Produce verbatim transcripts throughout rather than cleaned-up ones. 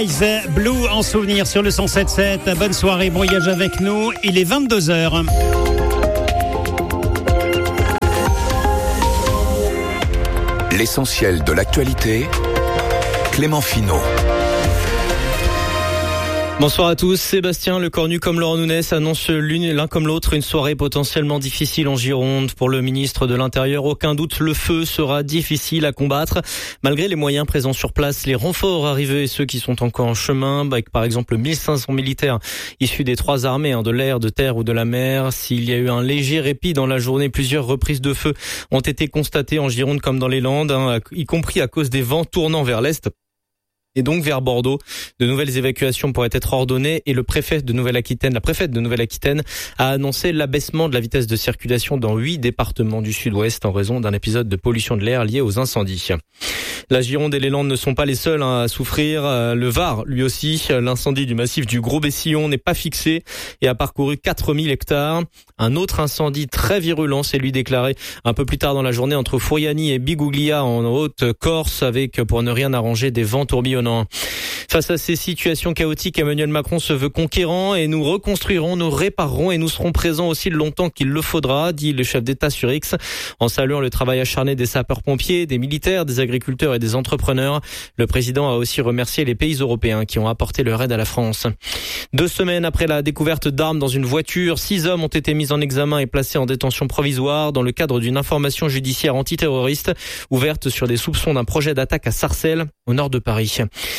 Eyes Blue en souvenir sur le cent sept sept. Bonne soirée, bon voyage avec nous. Il est vingt-deux heures. L'essentiel de l'actualité, Clément Finot. Bonsoir à tous. Sébastien Lecornu comme Laurent Nunez annoncent l'une, l'un comme l'autre une soirée potentiellement difficile en Gironde. Pour le ministre de l'Intérieur, aucun doute, le feu sera difficile à combattre. Malgré les moyens présents sur place, les renforts arrivés et ceux qui sont encore en chemin, avec par exemple mille cinq cents militaires issus des trois armées, hein, de l'air, de terre ou de la mer. S'il y a eu un léger répit dans la journée, plusieurs reprises de feu ont été constatées en Gironde comme dans les Landes, hein, y compris à cause des vents tournant vers l'est. Et donc vers Bordeaux, de nouvelles évacuations pourraient être ordonnées et le préfet de Nouvelle-Aquitaine, la préfète de Nouvelle-Aquitaine a annoncé l'abaissement de la vitesse de circulation dans huit départements du sud-ouest en raison d'un épisode de pollution de l'air lié aux incendies. La Gironde et les Landes ne sont pas les seuls hein, à souffrir. Le Var, lui aussi, l'incendie du massif du Gros-Bessillon n'est pas fixé et a parcouru quatre mille hectares. Un autre incendie très virulent s'est lui déclaré un peu plus tard dans la journée entre Fouriani et Biguglia en Haute-Corse avec, pour ne rien arranger, des vents tourbillonnants. Face à ces situations chaotiques, Emmanuel Macron se veut conquérant et nous reconstruirons, nous réparerons et nous serons présents aussi le longtemps qu'il le faudra, dit le chef d'État sur X, en saluant le travail acharné des sapeurs-pompiers, des militaires, des agriculteurs et des entrepreneurs. Le président a aussi remercié les pays européens qui ont apporté leur aide à la France. Deux semaines après la découverte d'armes dans une voiture, six hommes ont été mis en examen et placés en détention provisoire dans le cadre d'une information judiciaire antiterroriste ouverte sur des soupçons d'un projet d'attaque à Sarcelles, au nord de Paris.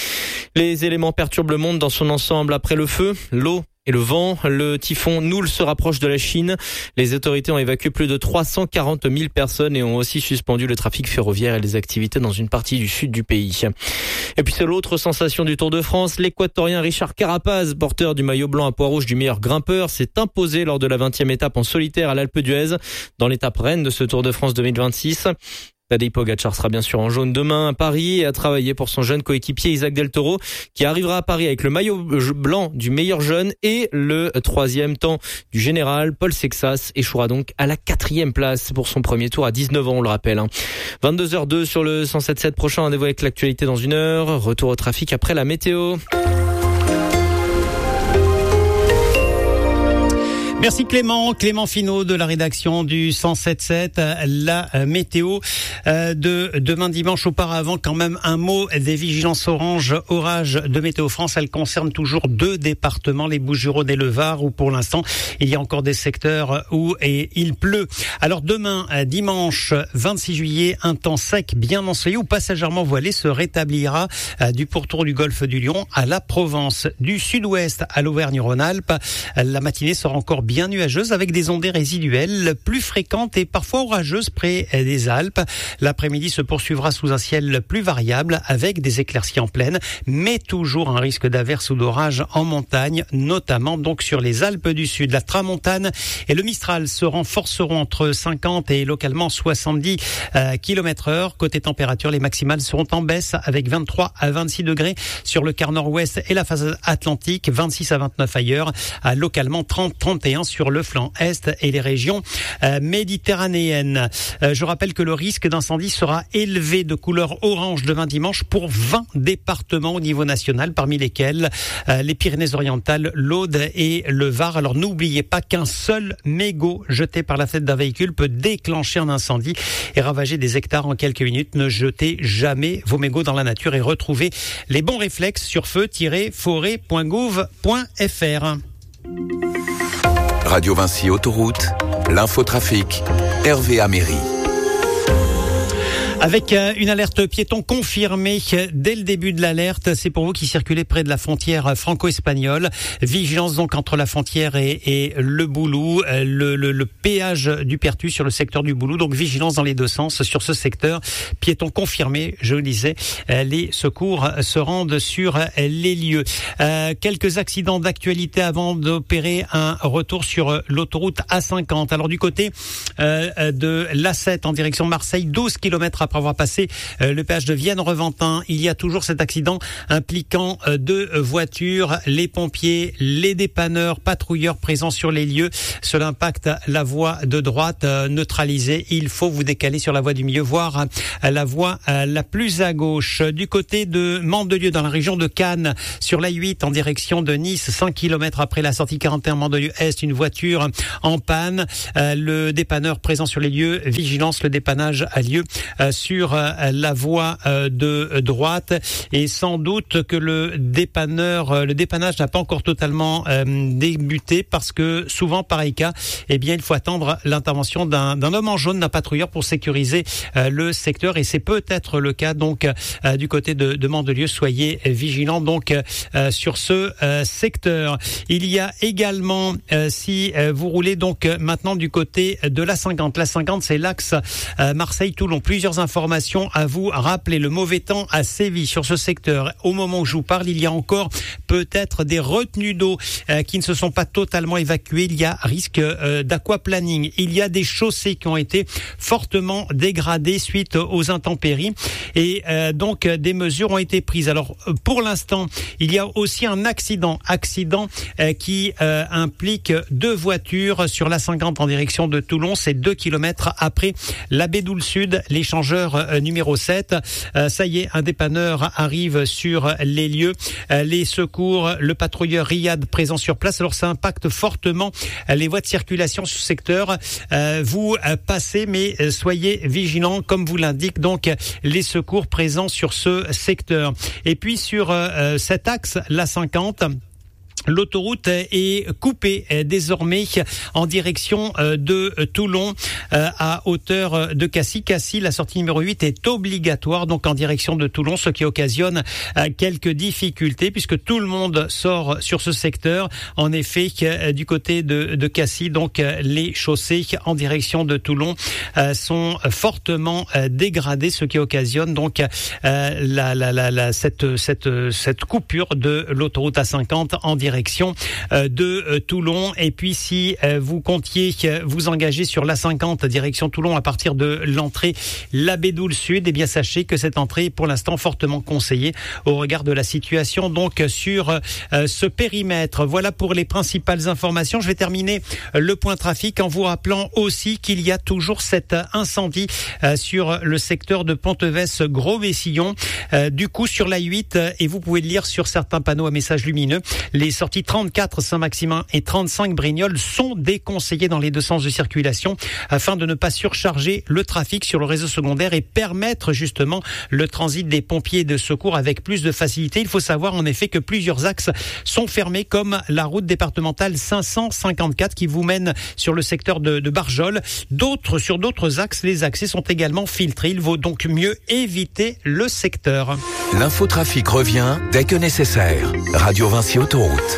Les éléments perturbent le monde dans son ensemble après le feu, l'eau et le vent. Le typhon Noul se rapproche de la Chine. Les autorités ont évacué plus de trois cent quarante mille personnes et ont aussi suspendu le trafic ferroviaire et les activités dans une partie du sud du pays. Et puis c'est l'autre sensation du Tour de France. L'Équatorien Richard Carapaz, porteur du maillot blanc à pois rouge du meilleur grimpeur, s'est imposé lors de la vingtième étape en solitaire à l'Alpe d'Huez, dans l'étape reine de ce Tour de France deux mille vingt-six. Tadej Pogacar sera bien sûr en jaune demain à Paris et a travaillé pour son jeune coéquipier Isaac Del Toro qui arrivera à Paris avec le maillot blanc du meilleur jeune et le troisième temps du général. Paul Sexas échouera donc à la quatrième place pour son premier tour à dix-neuf ans, on le rappelle. vingt-deux heures deux sur le cent sept sept, prochain rendez-vous avec l'actualité dans une heure. Retour au trafic après la météo. Merci Clément, Clément Finot de la rédaction du cent sept sept, la météo de demain dimanche. Auparavant, quand même un mot des vigilances orange, orage de Météo France. Elle concerne toujours deux départements, les Bouches-du-Rhône et le Var, où pour l'instant, il y a encore des secteurs où et il pleut. Alors demain, dimanche vingt-six juillet, un temps sec, bien ensoleillé ou passagèrement voilé se rétablira du pourtour du golfe du Lion à la Provence. Du sud-ouest à l'Auvergne-Rhône-Alpes, la matinée sera encore bien bien nuageuse avec des ondées résiduelles plus fréquentes et parfois orageuses près des Alpes. L'après-midi se poursuivra sous un ciel plus variable avec des éclaircies en plaine, mais toujours un risque d'averse ou d'orage en montagne, notamment donc sur les Alpes du Sud. La tramontane et le Mistral se renforceront entre cinquante et localement soixante-dix euh, kilomètres heure. Côté température, les maximales seront en baisse avec vingt-trois à vingt-six degrés sur le quart nord-ouest et la façade atlantique, vingt-six à vingt-neuf ailleurs, à localement trente à trente et un sur le flanc est et les régions euh, méditerranéennes. Euh, je rappelle que le risque d'incendie sera élevé de couleur orange demain dimanche pour vingt départements au niveau national, parmi lesquels euh, les Pyrénées-Orientales, l'Aude et le Var. Alors n'oubliez pas qu'un seul mégot jeté par la fenêtre d'un véhicule peut déclencher un incendie et ravager des hectares en quelques minutes. Ne jetez jamais vos mégots dans la nature et retrouvez les bons réflexes sur feu tiret forêt point gouv point f r. Radio Vinci Autoroute, l'infotrafic, Hervé Améry. Avec une alerte piéton confirmée dès le début de l'alerte, c'est pour vous qui circulez près de la frontière franco-espagnole. Vigilance donc entre la frontière et, et le Boulou, le, le, le péage du Perthus sur le secteur du Boulou. Donc vigilance dans les deux sens sur ce secteur. Piéton confirmé, je le disais, les secours se rendent sur les lieux. Euh, quelques accidents d'actualité avant d'opérer un retour sur l'autoroute A cinquante. Alors du côté euh, de l'A sept en direction Marseille, douze kilomètres à après avoir passé euh, le péage de Vienne-Reventin. Il y a toujours cet accident impliquant euh, deux voitures, les pompiers, les dépanneurs, patrouilleurs présents sur les lieux. Cela impacte la voie de droite euh, neutralisée. Il faut vous décaler sur la voie du milieu, voire euh, la voie euh, la plus à gauche. Du côté de Mandelieu, dans la région de Cannes, sur l'A huit en direction de Nice, cinq kilomètres après la sortie quarante et un Mandelieu-Est, une voiture en panne. Euh, le dépanneur présent sur les lieux, vigilance, le dépannage a lieu euh, sur euh, la voie euh, de droite. Et sans doute que le dépanneur, euh, le dépannage n'a pas encore totalement euh, débuté, parce que souvent, pareil cas, eh bien, il faut attendre l'intervention d'un, d'un homme en jaune, d'un patrouilleur pour sécuriser euh, le secteur. Et c'est peut-être le cas donc euh, du côté de, de Mandelieu. Soyez vigilants donc euh, sur ce euh, secteur. Il y a également, euh, si euh, vous roulez donc euh, maintenant du côté de l'A cinquante. L'A cinquante, c'est l'axe euh, Marseille-Toulon. Plusieurs informations à vous rappeler. Le mauvais temps a sévi sur ce secteur. Au moment où je vous parle, il y a encore peut-être des retenues d'eau euh, qui ne se sont pas totalement évacuées. Il y a risque euh, d'aquaplaning. Il y a des chaussées qui ont été fortement dégradées suite aux intempéries. Et euh, donc, des mesures ont été prises. Alors, pour l'instant, il y a aussi un accident. Accident euh, qui euh, implique deux voitures sur l'A cinquante en direction de Toulon. C'est deux kilomètres après la Bédoule Sud, l'échangeur euh, numéro sept. Euh, ça y est, un dépanneur arrive sur les lieux. Euh, les secours, le patrouilleur Riyad présent sur place. Alors, ça impacte fortement euh, les voies de circulation sur ce secteur. Euh, vous euh, passez, mais euh, soyez vigilants, comme vous l'indique donc les secours présents sur ce secteur. Et puis sur euh, cet axe, l'A cinquante, l'autoroute est coupée désormais en direction de Toulon à hauteur de Cassis. Cassis, la sortie numéro huit est obligatoire donc en direction de Toulon, ce qui occasionne quelques difficultés puisque tout le monde sort sur ce secteur. En effet, du côté de, de Cassis, donc les chaussées en direction de Toulon sont fortement dégradées, ce qui occasionne donc la, la, la, la, cette, cette, cette coupure de l'autoroute A cinquante en direction direction de Toulon. Et puis si vous comptiez vous engager sur l'A cinquante direction Toulon à partir de l'entrée La Bédoule Sud, eh bien sachez que cette entrée est pour l'instant fortement conseillée au regard de la situation donc sur ce périmètre. Voilà pour les principales informations. Je vais terminer le point trafic en vous rappelant aussi qu'il y a toujours cet incendie sur le secteur de Ponteves-Gros-Vessillon. Du coup sur l'A huit, et vous pouvez le lire sur certains panneaux à messages lumineux, les sorties trente-quatre Saint-Maximin et trente-cinq Brignoles sont déconseillées dans les deux sens de circulation afin de ne pas surcharger le trafic sur le réseau secondaire et permettre justement le transit des pompiers et de secours avec plus de facilité. Il faut savoir en effet que plusieurs axes sont fermés comme la route départementale cinq cent cinquante-quatre qui vous mène sur le secteur de, de Barjol. D'autres, sur d'autres axes, les accès sont également filtrés. Il vaut donc mieux éviter le secteur. L'infotrafic revient dès que nécessaire. Radio Vinci Autoroute.